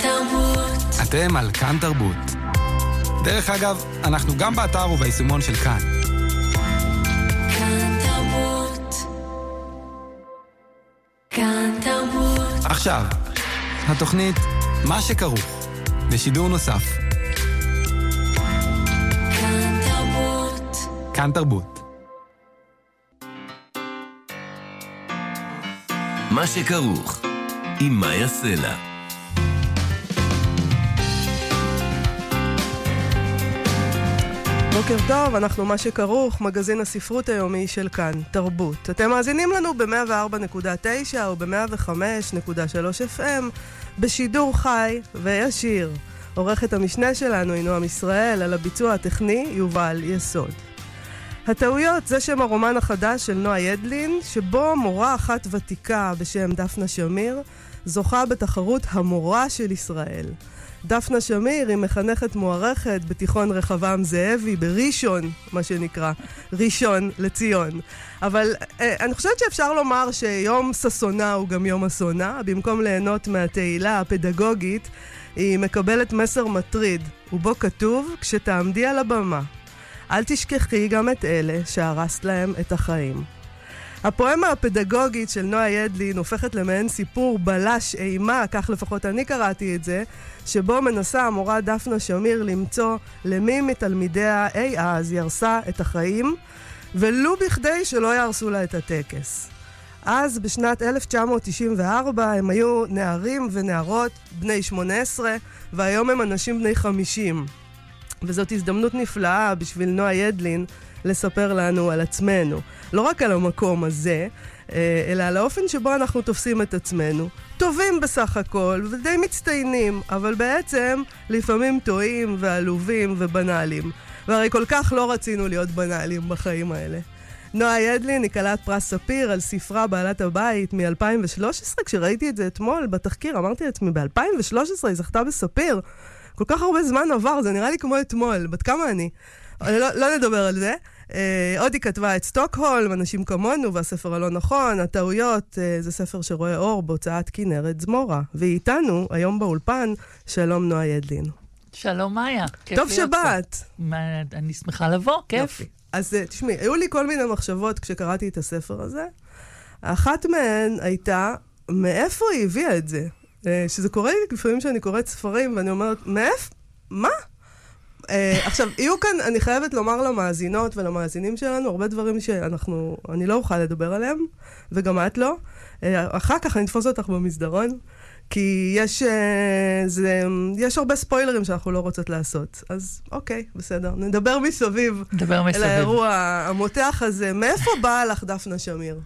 אתם על כאן תרבות. דרך אגב, אנחנו גם באתר וביישומון של כאן. כאן תרבות. כאן תרבות. עכשיו, התוכנית מה שכרוך, בשידור נוסף. כאן תרבות. כאן תרבות. מה שכרוך, עם מאיה סלע. בוקר טוב, אנחנו מה שכרוך, מגזין הספרות היומי של כאן תרבות. אתם מאזינים לנו ב-104.9 או ב-105.3 FM בשידור חי וישיר. עורכת המשנה שלנו היא נועם ישראל, על הביצוע הטכני יובל יסוד. הטעויות זה שם הרומן החדש של נועה ידלין, שבו מורה אחת ותיקה בשם דפנה שמיר זוכה בתחרות המורה של ישראל. דפנה שמיר היא מחנכת מוערכת בתיכון רחבעם זאבי בראשון, מה שנקרא, ראשון לציון. אבל אני חושבת שאפשר לומר שיום ששונה הוא גם יום אסונה. במקום ליהנות מהתהילה הפדגוגית, היא מקבלת מסר מטריד, ובו כתוב, כשתעמדי על הבמה, אל תשכחי גם את אלה שהרסת להם את החיים. הפואמה הפדגוגית של נועה ידלין הופכת למעין סיפור בלש אימה, כך לפחות אני קראתי את זה, שבו מנסה המורה דפנה שמיר למצוא למי מתלמידיה אי אז ירסה את החיים, ולו בכדי שלא ירסו לה את הטקס. אז בשנת 1994 הם היו נערים ונערות בני 18, והיום הם אנשים בני 50. וזאת הזדמנות נפלאה בשביל נועה ידלין לספר לנו על עצמנו. לא רק על המקום הזה, אלא על האופן שבו אנחנו תופסים את עצמנו. טובים בסך הכל ודי מצטיינים, אבל בעצם לפעמים טועים ועלובים ובנאליים. והרי כל כך לא רצינו להיות בנאליים בחיים האלה. נועה ידלין היא כלת פרס ספיר על ספרה בעלת הבית מ-2013. כשראיתי את זה אתמול בתחקיר, אמרתי לעצמי, ב-2013 היא זכתה בספיר. כל כך הרבה זמן עבר, זה נראה לי כמו אתמול. בת כמה אני? לא נדבר על זה. עוד היא כתבה את סטוקהולם, אנשים כמונו, והספר הלא נכון, הטעויות, זה ספר שרואה אור בהוצאת כנרת זמורה. והיא איתנו היום באולפן. שלום נועה ידלין. שלום מאיה. טוב שבאת. אני שמחה לבוא, כיף. יופי. אז תשמעי, היו לי כל מיני מחשבות כשקראתי את הספר הזה. אחת מהן הייתה, מאיפה היא הביאה את זה? שזה קורה לי לפעמים שאני קוראת ספרים ואני אומרת, מאיפה? מה? עכשיו, יהיו כאן, אני חייבת לומר למאזינות ולמאזינים שלנו, הרבה דברים שאני לא אוכל לדבר עליהם, וגם את לא. אחר כך אני אתפוס אותך במסדרון, כי יש הרבה ספוילרים שאנחנו לא רוצות לעשות. אז אוקיי, בסדר. נדבר מסביב. אל האירוע המותח הזה. מאיפה באה לך דפנה שמיר?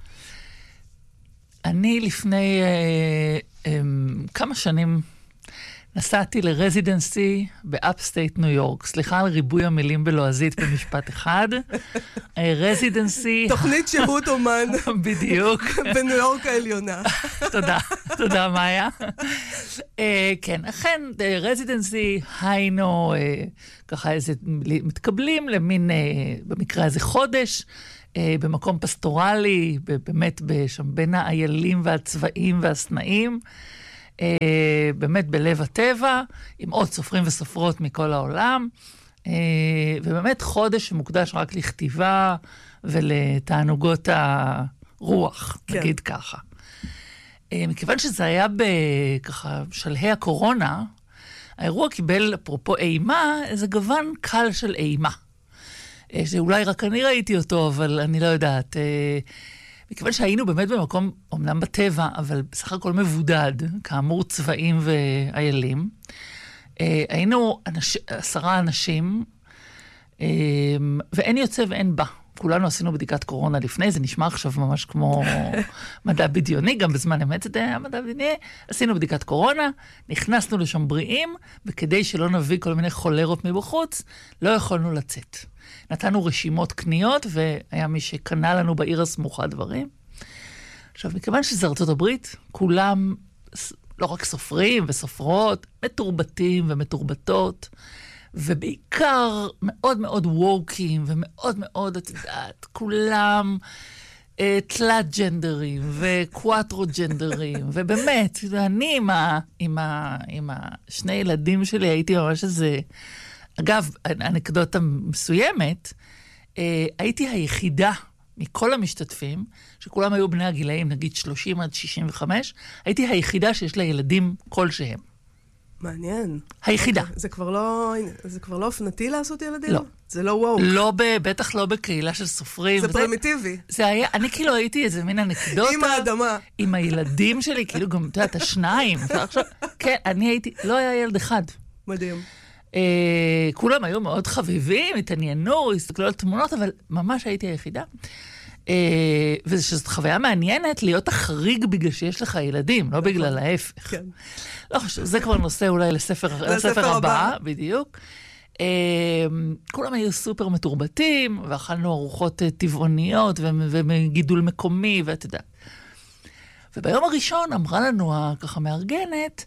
אני לפני כמה שנים נסעתי לרזידנסי באפסטייט ניו יורק. סליחה על ריבוי המילים בלועזית במשפט אחד. רזידנסי... תוכנית שהות אומן. בדיוק. בניו יורק העליונה. תודה מאיה. כן, אכן, רזידנסי היינו ככה איזה, מתקבלים למין, במקרה הזה חודש, במקום פסטורלי, באמת שם בין האיילים והצבעים והסנאים, באמת בלב הטבע, עם עוד סופרים וסופרות מכל העולם, ובאמת חודש שמוקדש רק לכתיבה ולתענוגות הרוח, נגיד ככה. מכיוון שזה היה בככה שלהי הקורונה, האירוע קיבל, אפרופו אימה, איזה גוון קל של אימה. שאולי רק אני ראיתי אותו, אבל אני לא יודעת. מכיוון שהיינו באמת במקום, אומנם בטבע, אבל בסך הכל מבודד, כאמור צבעים ואיילים, היינו 10 אנשים, ואין יוצא ואין בא. כולנו עשינו בדיקת קורונה לפני, זה נשמע עכשיו ממש כמו מדע בדיוני, גם בזמן אמת זה היה מדע בדיוני, עשינו בדיקת קורונה, נכנסנו לשם בריאים, וכדי שלא נביא כל מיני חולרות מבחוץ, לא יכולנו לצאת. נתנו רשימות קניות, והיה מי שקנה לנו בעיר הסמוכה דברים. עכשיו, מכיוון שזה ארצות הברית, כולם, לא רק סופרים וסופרות, מתורבתים ומתורבתות, ובעיקר מאוד מאוד וורקים, ומאוד מאוד, את יודעת, כולם תלת ג'נדרים וקואטרו ג'נדרים, ובאמת, אני עם השני ילדים שלי הייתי ממש איזה, אגב, אנקדוטה מסוימת, הייתי היחידה מכל המשתתפים, שכולם היו בני הגילאים, נגיד 30 עד 65, הייתי היחידה שיש לה ילדים כלשהם. מעניין. היחידה. זה כבר לא אופנתי לעשות ילדים? לא. זה לא וואו. בטח לא בקהילה של סופרים. זה פרימיטיבי. זה היה, אני כאילו הייתי איזה מין אנקדוטה. עם האדמה. עם הילדים שלי, כאילו גם, אתה יודעת, השניים. כן, אני הייתי, לא היה ילד אחד. מדהים. כולם היו מאוד חביבים, התעניינו, הסתכלו על תמונות, אבל ממש הייתי היחידה. וזאת חוויה מעניינת להיות החריג בגלל שיש לך ילדים, לא בגלל ההפך. כן. לא חשוב, זה כבר נושא אולי לספר הבא, בדיוק. כולם היו סופר מתורבתים, ואכלנו ארוחות טבעוניות וגידול מקומי, ואתה יודע. וביום הראשון אמרה לנו ככה מארגנת,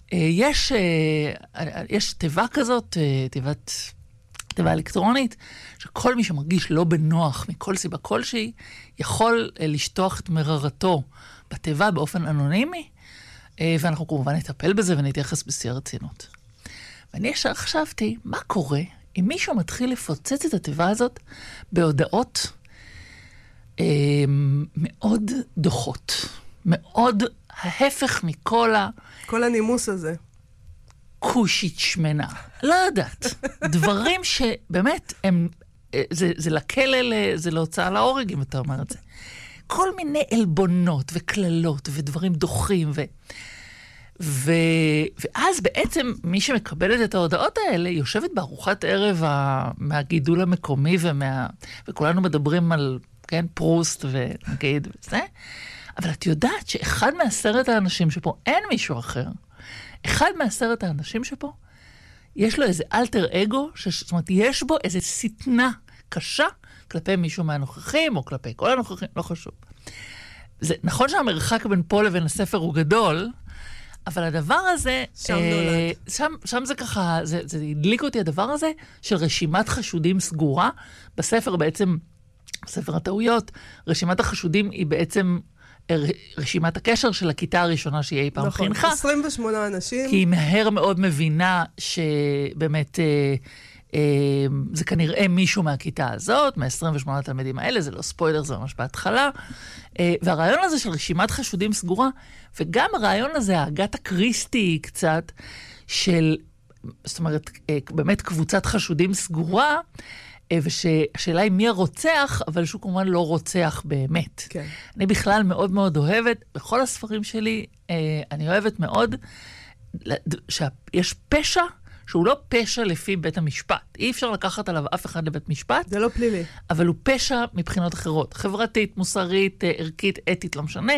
יש תיבה כזאת, תיבה אלקטרונית, שכל מי שמרגיש לא בנוח מכל סיבה כלשהי, יכול לשטוח את מררתו בתיבה באופן אנונימי, ואנחנו כמובן נטפל בזה ונתייחס בשיא הרצינות. ואני ישר חשבתי, מה קורה אם מישהו מתחיל לפוצץ את התיבה הזאת בהודעות מאוד דוחות, מאוד ההפך מכל כל הנימוס הזה. קושית שמנה. לא יודעת. דברים שבאמת הם, זה לכלא, זה להוצאה להורג, אם אתה אומר את זה. כל מיני עלבונות וכללות ודברים דוחים ואז בעצם מי שמקבלת את ההודעות האלה יושבת בארוחת ערב מהגידול המקומי וכולנו מדברים על, כן, פרוסט ונגיד וזה. אבל את יודעת שאחד מ10 האנשים שפה, אין מישהו אחר, אחד מ10 האנשים שפה, יש לו איזה אלטר אגו, זאת אומרת, יש בו איזה סטנה קשה כלפי מישהו מהנוכחים, או כלפי כל הנוכחים, לא חשוב. זה נכון שהמרחק בין פה לבין הספר הוא גדול, אבל הדבר הזה, שם נולד. שם זה ככה, זה הדליק אותי הדבר הזה, של רשימת חשודים סגורה. בספר בעצם, בספר הטעויות, רשימת החשודים היא בעצם רשימת הקשר של הכיתה הראשונה שהיא אי פעם חינכה. 28 אנשים. כי היא מהר מאוד מבינה שבאמת זה כנראה מישהו מהכיתה הזאת, מה-28 התלמידים האלה, זה לא ספוילר, זה ממש בהתחלה. והרעיון הזה של רשימת חשודים סגורה, וגם הרעיון הזה, האגתה קריסטי קצת, של, זאת אומרת, באמת קבוצת חשודים סגורה, ושהשאלה היא מי הרוצח, אבל שהוא כמובן לא רוצח באמת. כן. אני בכלל מאוד מאוד אוהבת, בכל הספרים שלי, אני אוהבת מאוד, שיש פשע, שהוא לא פשע לפי בית המשפט. אי אפשר לקחת עליו אף אחד לבית משפט. זה לא פלילי. אבל הוא פשע מבחינות אחרות. חברתית, מוסרית, ערכית, אתית, לא משנה.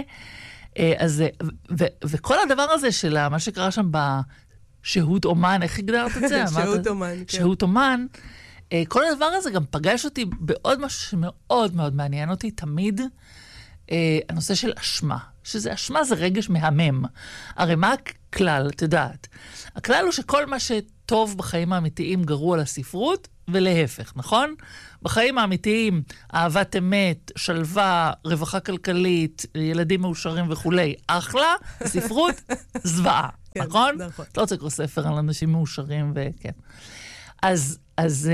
וכל הדבר הזה של מה שקרה שם בשהות אומן, איך הגדרת את זה? שהות אומן, כן. שהות אומן. כל הדבר הזה גם פגש אותי בעוד משהו שמאוד מאוד מעניין אותי, תמיד הנושא של אשמה. שזה אשמה זה רגש מהמם. הרי מה הכלל, את יודעת? הכלל הוא שכל מה שטוב בחיים האמיתיים גרוע לספרות, ולהפך, נכון? בחיים האמיתיים, אהבת אמת, שלווה, רווחה כלכלית, ילדים מאושרים וכולי, אחלה, ספרות, זוועה, נכון? נכון. לא רוצה לקרוא ספר על אנשים מאושרים וכן. אז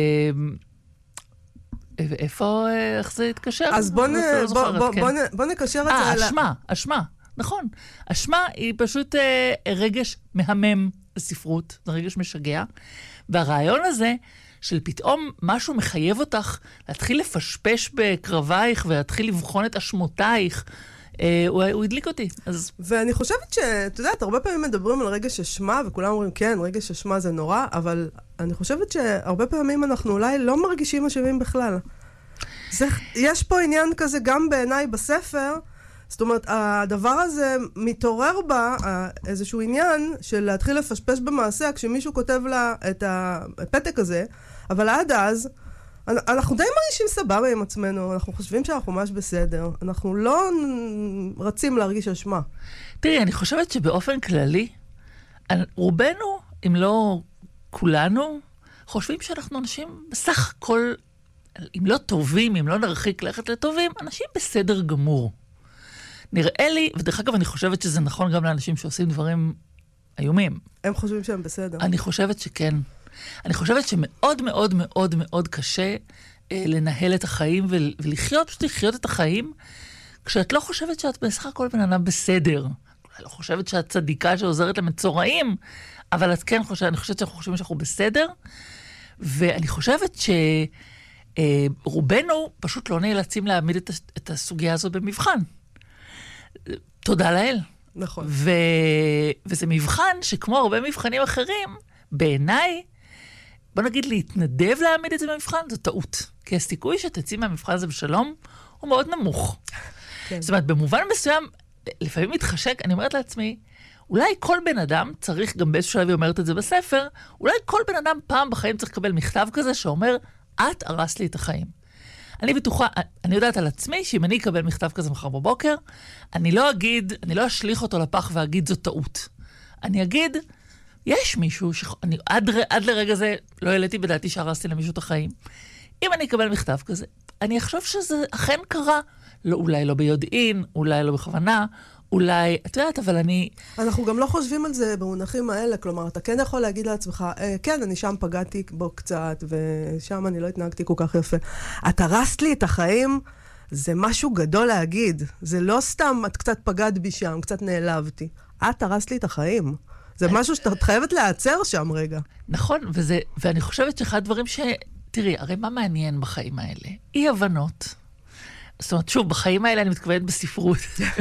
איפה, איך זה יתקשר? אז בוא נקשר את זה. אשמה, נכון. אשמה היא פשוט רגש מהמם בספרות, זה רגש משגע. והרעיון הזה של פתאום משהו מחייב אותך להתחיל לפשפש בקרבייך ולהתחיל לבחון את אשמותייך, הוא הדליק אותי. ואני חושבת שאת יודעת, הרבה פעמים מדברים על רגש אשמה, וכולם אומרים, כן, רגש אשמה זה נורא, אבל אני חושבת שהרבה פעמים אנחנו אולי לא מרגישים אשמים בכלל. יש פה עניין כזה גם בעיניי בספר, זאת אומרת, הדבר הזה מתעורר בה איזשהו עניין של להתחיל לפשפש במעשה, כשמישהו כותב לה את הפתק הזה, אבל עד אז, אנחנו די מרגישים סבבה עם עצמנו, אנחנו חושבים שאנחנו ממש בסדר, אנחנו לא רצים להרגיש אשמה. תראי, אני חושבת שבאופן כללי, רובנו, אם לא כולנו, חושבים שאנחנו אנשים בסך הכל אם לא טובים, אם לא נרחיק לכת לטובים, אנשים בסדר גמור. נראה לי, ודרך אגב אני חושבת שזה נכון גם לאנשים שעושים דברים איומים. הם חושבים שהם בסדר. אני חושבת שכן. אני חושבת שמאוד מאוד מאוד מאוד קשה לנהל את החיים ולחיות, פשוט לחיות את החיים, כשאת לא חושבת שאת בסך הכל בן אדם בסדר. אולי לא חושבת שאת צדיקה שעוזרת למצורעים, אבל את כן חושבת, אני חושבת שאנחנו חושבים שאנחנו בסדר, ואני חושבת שרובנו פשוט לא נאלצים להעמיד את הסוגיה הזאת במבחן. תודה לאל. נכון. וזה מבחן שכמו הרבה מבחנים אחרים, בעיניי, בוא נגיד להתנדב להעמיד את זה במבחן, זו טעות. כי הסיכוי שתצאי מהמבחן הזה בשלום, הוא מאוד נמוך. כן. זאת אומרת, במובן מסוים, לפעמים מתחשק, אני אומרת לעצמי, אולי כל בן אדם צריך, גם באיזשהו שלב היא אומרת את זה בספר, אולי כל בן אדם פעם בחיים צריך לקבל מכתב כזה שאומר, את הרסת לי את החיים. אני בטוחה, אני יודעת על עצמי, שאם אני אקבל מכתב כזה מחר בבוקר, אני לא אשליך אותו לפח ואגיד זו טעות. אני אגיד, יש מישהו שאני עד לרגע זה לא העליתי בדעתי שהרסתי למישהו את החיים. אם אני אקבל מכתב כזה, אני אחשוב שזה אכן קרה. לא, אולי לא ביודעין, אולי לא בכוונה, אולי, את יודעת, אבל אנחנו גם לא חושבים על זה במונחים האלה, כלומר, אתה כן יכול להגיד לעצמך, כן, אני שם פגעתי בו קצת, ושם אני לא התנהגתי כל כך יפה. את הרסת לי את החיים, זה משהו גדול להגיד. זה לא סתם, את קצת פגעת בי שם, קצת נעלבתי. את הרסת לי את החיים. זה משהו שאתה חייבת לעצר שם רגע. נכון, ואני חושבת שאחד הדברים תראי, הרי מה מעניין בחיים האלה? אי הבנות. זאת אומרת, שוב, בחיים האלה אני מתכוונת בספרות.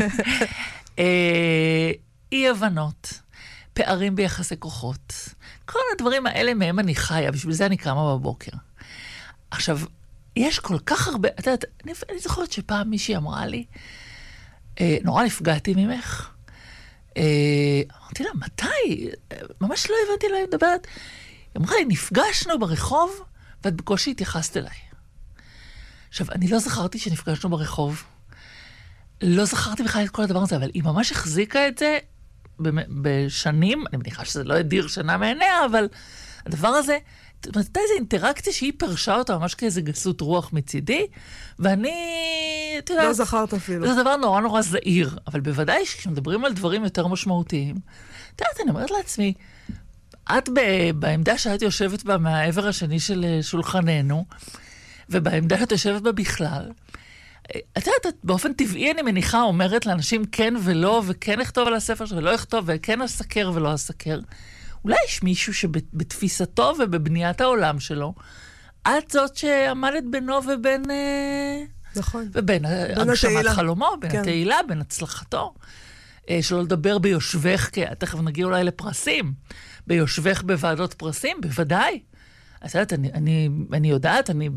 אי הבנות, פערים ביחסי כוחות. כל הדברים האלה מהם אני חיה, בשביל זה אני קמה בבוקר. עכשיו, יש כל כך הרבה, את יודעת, אני זוכרת שפעם מישהי אמרה לי, נורא נפגעתי ממך. אמרתי לה, מתי? ממש לא הבנתי לה, היא מדברת. היא אמרה לי, נפגשנו ברחוב, ואת בקושי התייחסת אליי. עכשיו, אני לא זכרתי שנפגשנו ברחוב. לא זכרתי בכלל את כל הדבר הזה, אבל היא ממש החזיקה את זה בשנים, אני מניחה שזה לא הדיר שנה מעיניה, אבל הדבר הזה, הייתה איזו אינטראקציה שהיא פרשה אותה ממש כאיזו גסות רוח מצידי, ואני, תראה, לא זכרת אפילו. זה דבר נורא נורא זהיר, אבל בוודאי שכשמדברים על דברים יותר משמעותיים, תראה, אני אומרת לעצמי, את בעמדה שאת יושבת בה מהעבר השני של שולחננו, ובעמדה שאת יושבת בה בכלל, את יודעת, באופן טבעי אני מניחה אומרת לאנשים כן ולא, וכן אכתוב על הספר ולא אכתוב, וכן אסקר ולא אסקר. אולי יש מישהו שבתפיסתו ובבניית העולם שלו, את זאת שעמדת בינו ובין... נכון. ובין הגשמת חלומו, בין התהילה, בין הצלחתו. שלא לדבר ביושבך, תכף נגיע אולי לפרסים, ביושבך בוועדות פרסים, בוודאי. את יודעת, אני יודעת, אני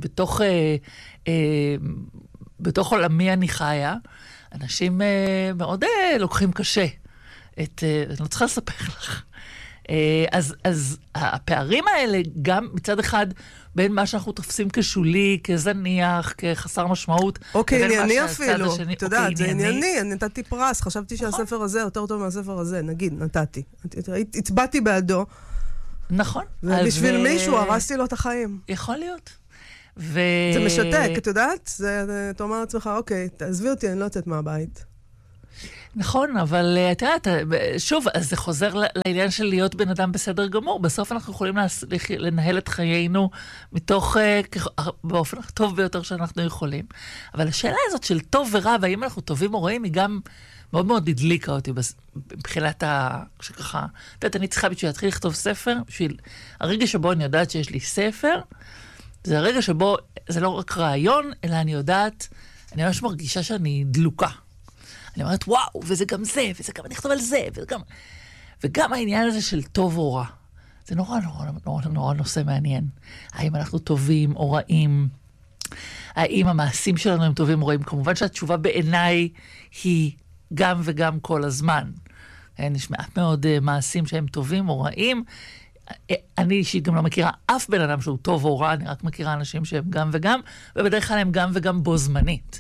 בתוך עולמי אני חיה, אנשים מאוד לוקחים קשה. אני לא צריכה לספר לך. אז הפערים האלה, גם מצד אחד, בין מה שאנחנו תופסים כשולי, כזניח, כחסר משמעות. אוקיי, ענייני אפילו. אתה יודע, זה ענייני, אני נתתי פרס, חשבתי שהספר הזה יותר טוב מהספר הזה, נגיד, נתתי. הצבעתי בעדו. נכון. ובשביל מישהו הרסתי לו את החיים. יכול להיות. זה משתק, את יודעת? אתה אומר לעצמך, אוקיי, תעזבי אותי, אני לא יוצאת מהבית. נכון, אבל אתה יודעת, שוב, אז זה חוזר לעניין של להיות בן אדם בסדר גמור. בסוף אנחנו יכולים לנהל את חיינו מתוך, באופן הטוב ביותר שאנחנו יכולים. אבל השאלה הזאת של טוב ורע, והאם אנחנו טובים או רעים, היא גם מאוד מאוד הדליקה אותי מבחינת שככה, את יודעת, אני צריכה בשביל להתחיל לכתוב ספר, בשביל הרגע שבו אני יודעת שיש לי ספר, זה הרגע שבו זה לא רק רעיון, אלא אני יודעת, אני ממש מרגישה שאני דלוקה. אני אומרת, וואו, וזה גם זה, וזה גם אני אכתוב על זה, וגם העניין הזה של טוב או רע. זה נורא נורא נורא נורא נושא מעניין. האם אנחנו טובים או רעים? האם המעשים שלנו הם טובים או רעים? כמובן שהתשובה בעיניי היא גם וגם כל הזמן. יש מעט מאוד מעשים שהם טובים או רעים. אני אישית גם לא מכירה אף בן אדם שהוא טוב או רע, אני רק מכירה אנשים שהם גם וגם, ובדרך כלל הם גם וגם בו זמנית.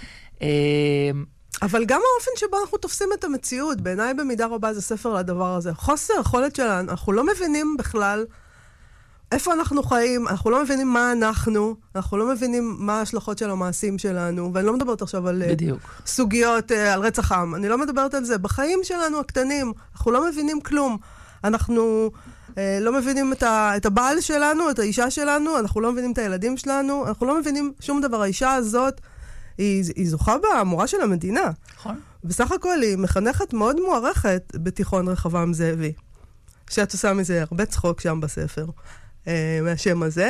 אבל גם האופן שבו אנחנו תופסים את המציאות, בעיניי במידה רבה זה ספר לדבר הזה. חוסר יכולת שלנו, אנחנו לא מבינים בכלל איפה אנחנו חיים, אנחנו לא מבינים מה אנחנו לא מבינים מה ההשלכות של המעשים שלנו, ואני לא מדברת עכשיו על סוגיות, על רצח עם, אני לא מדברת על זה. בחיים שלנו הקטנים, אנחנו לא מבינים כלום. אנחנו לא מבינים את הבעל שלנו, את האישה שלנו, אנחנו לא מבינים את הילדים שלנו, אנחנו לא מבינים שום דבר. האישה הזאת, היא זוכה במורה של המדינה. נכון. בסך הכל היא מחנכת מאוד מוערכת בתיכון רחבעם זאבי. שאת עושה מזה הרבה צחוק שם בספר, מהשם הזה.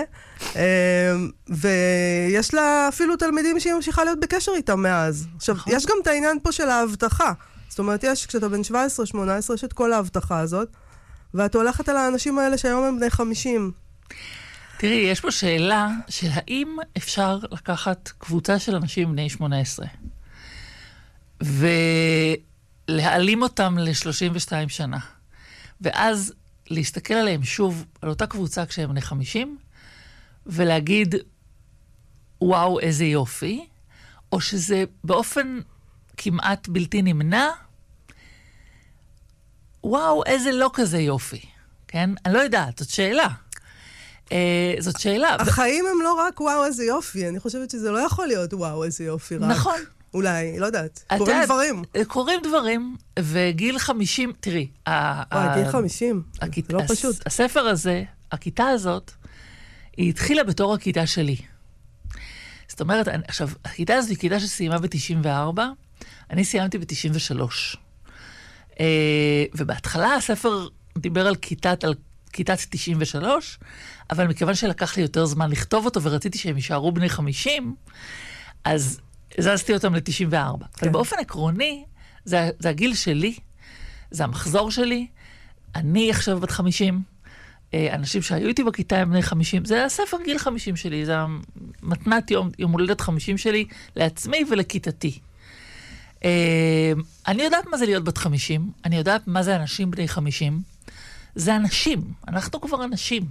ויש לה אפילו תלמידים שהיא ממשיכה להיות בקשר איתם מאז. עכשיו, יש גם את העניין פה של ההבטחה. זאת אומרת, כשאתה בן 17-18, יש את כל ההבטחה הזאת, ואת הולכת על האנשים האלה שהיום הם בני 50. תראי, יש פה שאלה של האם אפשר לקחת קבוצה של אנשים בני 18, ולהעלים אותם ל-32 שנה. ואז להסתכל עליהם שוב, על אותה קבוצה כשהם בני 50, ולהגיד, וואו, איזה יופי, או שזה באופן כמעט בלתי נמנע, וואו, איזה לא כזה יופי. כן? אני לא יודעת, זאת שאלה. זאת שאלה. החיים הם לא רק וואו, איזה יופי. אני חושבת שזה לא יכול להיות וואו, איזה יופי. נכון. אולי, לא יודעת. קוראים דברים. קוראים דברים, וגיל 50, תראי. גיל 50, זה לא פשוט. הספר הזה, הכיתה הזאת, היא התחילה בתור הכיתה שלי. זאת אומרת, עכשיו, הכיתה הזאת היא כיתה שסיימה ב-94, אני סיימתי ב-93. ובהתחלה הספר דיבר על כיתת 93, אבל מכיוון שלקח לי יותר זמן לכתוב אותו, ורציתי שהם יישארו בני 50, אז הזזתי אותם ל-94. כן. אבל באופן עקרוני, זה הגיל שלי, זה המחזור שלי, אני עכשיו בת 50, אנשים שהיו איתי בכיתה הם בני 50, זה הספר גיל 50 שלי, זה מתנת יום הולדת 50 שלי, לעצמי ולכיתתי. אני יודעת מה זה להיות בת 50, אני יודעת מה זה אנשים בני 50, זה אנשים, אנחנו כבר אנשים.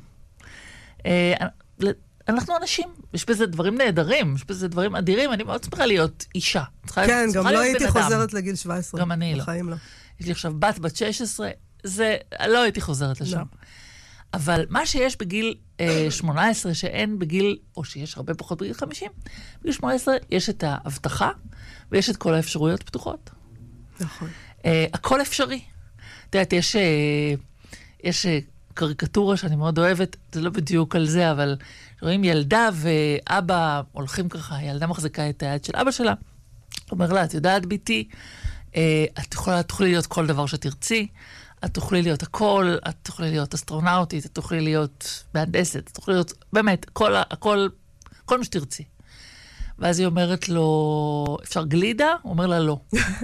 אנחנו אנשים, יש בזה דברים נהדרים, יש בזה דברים אדירים, אני מאוד שמחה להיות אישה. כן, גם לא הייתי חוזרת לגיל 17. גם אני לא. בחיים לא. יש לי עכשיו בת 16, לא הייתי חוזרת לשם. אבל מה שיש בגיל 18 שאין בגיל, או שיש הרבה פחות בגיל 50, בגיל 18 יש את ההבטחה, ויש את כל האפשרויות פתוחות. נכון. הכל אפשרי. את יודעת, יש קריקטורה שאני מאוד אוהבת, זה לא בדיוק על זה, אבל רואים ילדה ואבא הולכים ככה, ילדה מחזיקה את היד של אבא שלה, אומר לה, את יודעת ביתי, את תוכלי להיות כל דבר שתרצי, את תוכלי להיות הכל, את תוכלי להיות אסטרונאוטית, את תוכלי להיות מהנדסת, את תוכלי להיות, באמת, כל מה שתרצי. ואז היא אומרת לו, אפשר גלידה? הוא אומר לה, לא.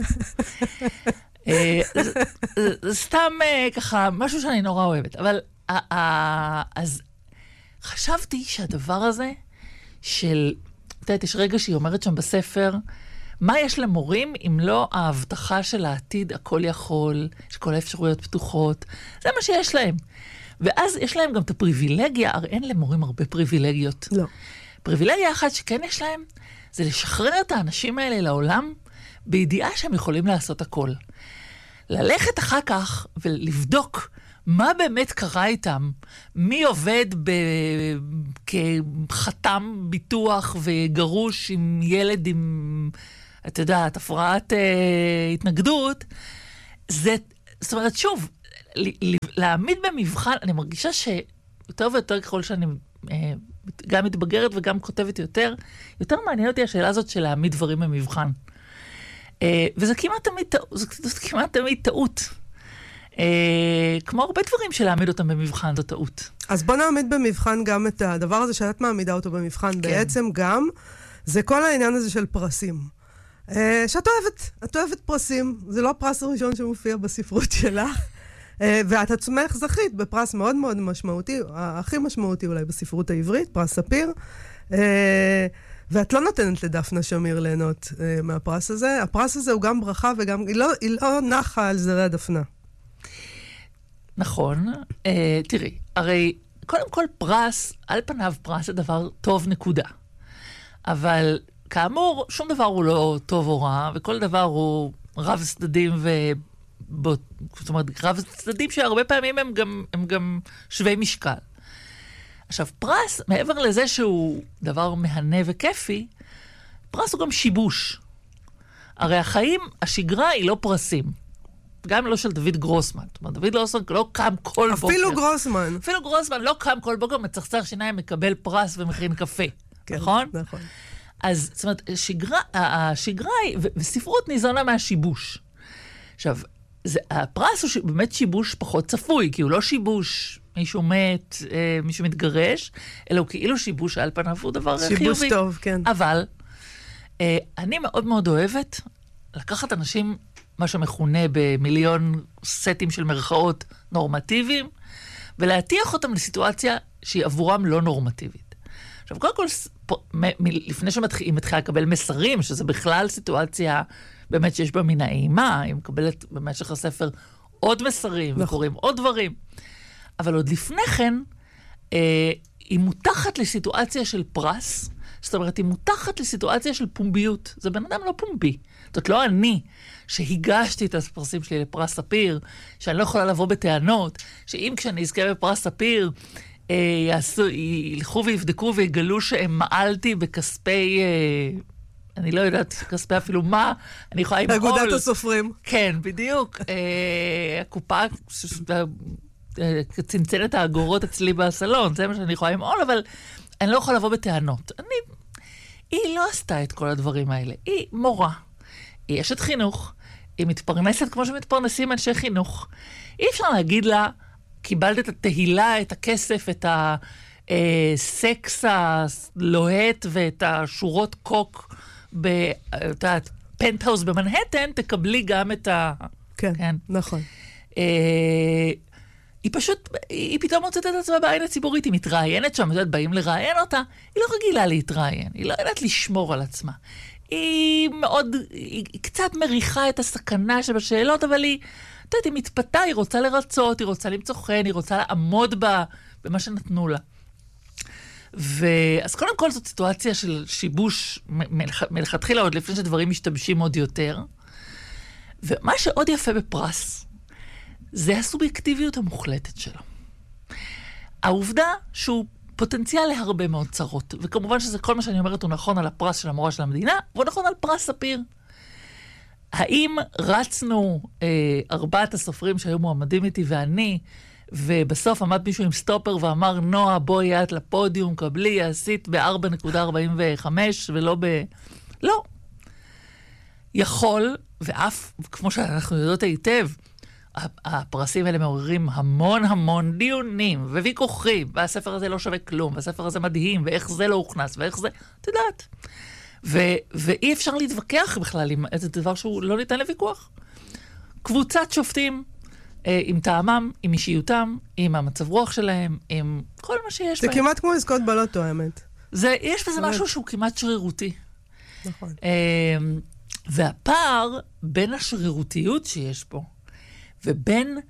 זה סתם ככה, משהו שאני נורא אוהבת. אבל אז חשבתי שהדבר הזה של, את יודעת, יש רגע שהיא אומרת שם בספר, מה יש למורים אם לא ההבטחה של העתיד הכל יכול, שכל האפשרויות פתוחות, זה מה שיש להם. ואז יש להם גם את הפריבילגיה, הרי אין למורים הרבה פריבילגיות. לא. פריבילגיה אחת שכן יש להם, זה לשחרר את האנשים האלה לעולם, בידיעה שהם יכולים לעשות הכל. ללכת אחר כך ולבדוק מה באמת קרה איתם, מי עובד כחתם ביטוח וגרוש עם ילד עם, אתה יודעת, הפרעת התנגדות, זאת אומרת, שוב, להעמיד במבחן, אני מרגישה שיותר ויותר ככל שאני גם מתבגרת וגם כותבת יותר מעניין אותי השאלה הזאת של להעמיד דברים במבחן. וזה כמעט תמיד טעות. כמו הרבה דברים של להעמיד אותם במבחן, זו טעות. אז בוא נעמיד במבחן גם את הדבר הזה שאת מעמידה אותו במבחן. כן. בעצם גם, זה כל העניין הזה של פרסים. שאת אוהבת פרסים. זה לא הפרס הראשון שמופיע בספרות שלך. ואת עצמך זכית בפרס מאוד מאוד משמעותי, הכי משמעותי אולי בספרות העברית, פרס ספיר. ואת לא נותנת לדפנה שמיר ליהנות מהפרס הזה. הפרס הזה הוא גם ברכה וגם, היא לא נחה על זרי הדפנה. נכון. תראי, הרי קודם כל פרס, על פניו פרס זה דבר טוב נקודה. אבל כאמור, שום דבר הוא לא טוב או רע, וכל דבר הוא רב צדדים זאת אומרת, רב צדדים שהרבה פעמים הם גם שווי משקל. עכשיו, פרס, מעבר לזה שהוא דבר מהנה וכיפי, פרס הוא גם שיבוש. הרי החיים, השגרה היא לא פרסים. גם לא של דוד גרוסמן. זאת אומרת, דוד גרוסמן לא קם כל בוקר. אפילו גרוסמן. אפילו גרוסמן לא קם כל בוקר, מצחצח שיניים, מקבל פרס ומכין קפה. כן, נכון? נכון. אז, זאת אומרת, השגרה היא, וספרות ניזונה מהשיבוש. עכשיו, הפרס הוא באמת שיבוש פחות צפוי, כי הוא לא שיבוש מישהו מת, מישהו מתגרש, אלא הוא כאילו שיבוש על פניו, הוא דבר חיובי. שיבוש טוב, כן. אבל אני מאוד מאוד אוהבת לקחת אנשים, מה שמכונה במיליון סטים של מרכאות נורמטיביים, ולהטיח אותם לסיטואציה שהיא עבורם לא נורמטיבית. עכשיו, קודם כל, לפני שהיא מתחילה לקבל מסרים, שזה בכלל סיטואציה באמת שיש בה מן האימה, היא מקבלת במשך הספר עוד מסרים, וקוראים עוד דברים. אבל עוד לפני כן, היא מותחת לסיטואציה של פרס, זאת אומרת, היא מותחת לסיטואציה של פומביות. זה בן אדם לא פומבי. זאת לא אני שהגשתי את הפרסים שלי לפרס ספיר, שאני לא יכולה לבוא בטענות, שאם כשאני אזכה בפרס ספיר, ילכו ויבדקו ויגלו שהם מעלתי בכספי, אני לא יודעת, כספי אפילו מה, אני יכולה עם עול. אגודת הסופרים. כן, בדיוק. הקופה צנצנת האגורות אצלי בסלון, זה מה שאני יכולה עם עול, אבל אני לא יכולה לבוא בטענות. היא לא עשתה את כל הדברים האלה. היא מורה. היא אשת חינוך. היא מתפרנסת כמו שמתפרנסים אנשי חינוך. אי אפשר להגיד לה, קיבלת את התהילה, את הכסף, את הסקס הלוהט ואת השורות קוק בפנטהאוס במנהטן, תקבלי גם את ה... כן, נכון. היא פתאום מוצאת את עצמה בעין הציבורית, היא מתראיינת שם, באים לראיין אותה, היא לא רגילה להתראיין, היא לא יודעת לשמור על עצמה. היא קצת מריחה את הסכנה שבשאלות, אבל היא מתפתה, היא רוצה לרצות, היא רוצה למצוא חן, היא רוצה לעמוד במה שנתנו לה. אז קודם כל זאת סיטואציה של שיבוש מלכתחילה, עוד לפני שדברים משתבשים עוד יותר. ומה שעוד יפה בפרס, זה הסובייקטיביות המוחלטת שלו. העובדה שהוא פוטנציאל להרבה מאוד צרות, וכמובן שזה כל מה שאני אומרת הוא נכון על הפרס של המורה של המדינה, והוא נכון על פרס ספיר. האם רצנו 4 הסופרים שהיו מועמדים איתי ואני, ובסוף עמד מישהו עם סטופר ואמר, נועה, בואי את לפודיום, קבלי, עשית ב-4.45 ולא לא. יכול, ואף, כמו שאנחנו יודעות היטב, הפרסים האלה מעוררים המון המון דיונים וויכוחים, והספר הזה לא שווה כלום, והספר הזה מדהים, ואיך זה לא הוכנס, ואיך זה, את יודעת. ואי אפשר להתווכח בכלל עם איזה דבר שהוא לא ניתן לוויכוח. קבוצת שופטים, עם טעמם, עם אישיותם, עם המצב רוח שלהם, עם כל מה שיש בהם. זה כמעט כמו עסקות בלוטו, האמת. יש בזה משהו שהוא כמעט שרירותי. נכון. והפער בין השרירותיות שיש פה, ובין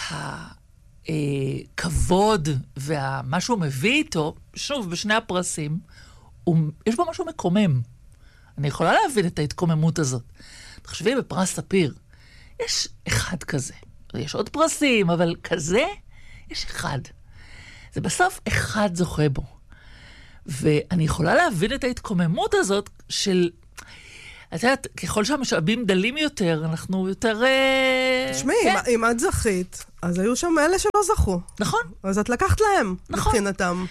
הכבוד ומה שהוא מביא איתו, שוב, בשני הפרסים, יש בו משהו מקומם. אני יכולה להבין את ההתקוממות הזאת. תחשבי, בפרס ספיר, יש אחד כזה. יש עוד פרסים, אבל כזה, יש אחד. זה בסוף אחד זוכה בו. ואני יכולה להבין את ההתקוממות הזאת של... את יודעת, ככל שהמשאבים דלים יותר, אנחנו יותר... תשמעי, כן. אם את זכית, אז היו שם אלה שלא זכו. נכון. אז את לקחת להם, נכון. מבחינתם.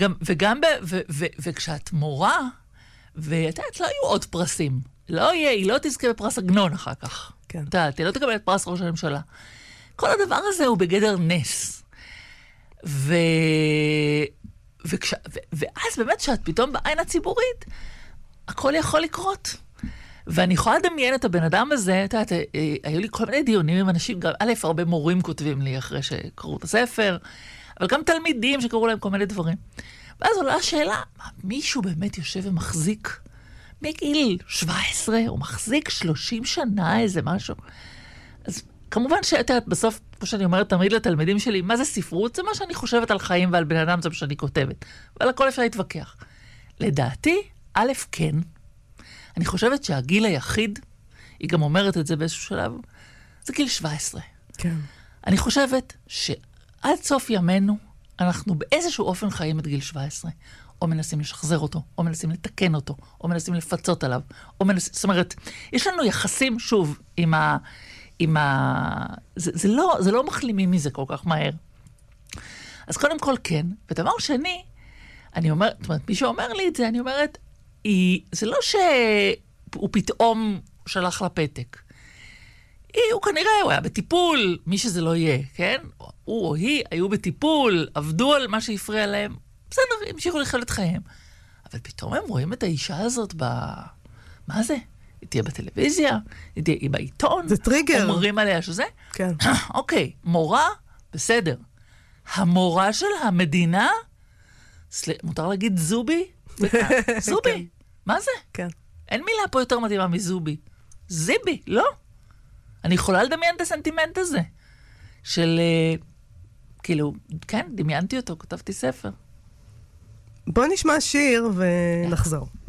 וכשאת מורה, ואת יודעת, לא היו עוד פרסים. היא לא תזכה בפרס עגנון אחר כך. כן. את יודעת, היא לא תקבל את פרס ראש הממשלה. כל הדבר הזה הוא בגדר נס. ואז באמת שאת פתאום בעין הציבורית, הכל יכול לקרות. ואני יכולה לדמיין את הבן אדם הזה, את יודעת, היו לי כל מיני דיונים עם אנשים, גם א', הרבה מורים כותבים לי אחרי שקראו את הספר, אבל גם תלמידים שקראו להם כל מיני דברים. ואז עולה השאלה, מישהו באמת יושב ומחזיק מגיל 17, הוא מחזיק 30 שנה איזה משהו. אז כמובן שאת יודעת, בסוף, כמו שאני אומרת תמיד לתלמידים שלי, מה זה ספרות? זה מה שאני חושבת על חיים ועל בן אדם, זה מה שאני כותבת. ועל הכל אפשר להתווכח. לדעתי, א', כן, אני חושבת שהגיל היחיד, היא גם אומרת את זה באיזשהו שלב, זה גיל 17. כן. אני חושבת שעד סוף ימינו, אנחנו באיזשהו אופן חיים את גיל 17. או מנסים לשחזר אותו, או מנסים לתקן אותו, או מנסים לפצות עליו, זאת אומרת, יש לנו יחסים, שוב, זה לא מחלימים מזה כל כך מהר. אז קודם כל כן, ודבר שני, אני אומרת, זאת אומרת, מי שאומר לי את זה, אני אומרת, זה לא שהוא פתאום שלח לה פתק. הוא כנראה, הוא היה בטיפול, מי שזה לא יהיה, כן? הוא או היא היו בטיפול, עבדו על מה שהפריע להם, בסדר, המשיכו לחיות את חייהם. אבל פתאום הם רואים את האישה הזאת מה זה? היא תהיה בטלוויזיה? היא תהיה בעיתון? זה טריגר. אומרים עליה שזה? כן. אוקיי, מורה, בסדר. המורה של המדינה? מותר להגיד זובי? זובי. מה זה? כן. אין מילה פה יותר מתאימה מזובי. זיבי, לא. אני יכולה לדמיין את הסנטימנט הזה. של, כאילו, כן, דמיינתי אותו, כתבתי ספר. בוא נשמע שיר ונחזור.